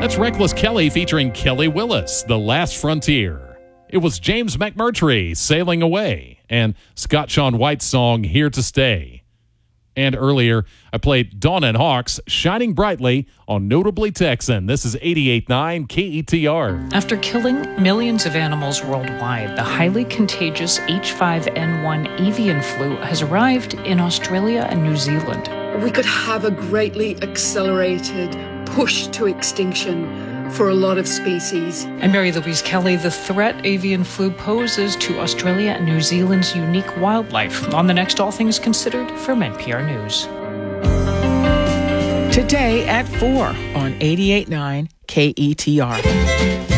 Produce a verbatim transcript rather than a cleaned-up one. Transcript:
That's Reckless Kelly featuring Kelly Willis, The Last Frontier. It was James McMurtry, Sailing Away, and Scott Shawn White's song, Here to Stay. And earlier, I played Dawn and Hawks, Shining Brightly on Notably Texan. This is eighty-eight point nine K E T R. After killing millions of animals worldwide, the highly contagious H five N one avian flu has arrived in Australia and New Zealand. We could have a greatly accelerated push to extinction for a lot of species. And Mary Louise Kelly, the threat avian flu poses to Australia and New Zealand's unique wildlife. On the next All Things Considered from N P R News. Today at four on eighty-eight point nine K E T R.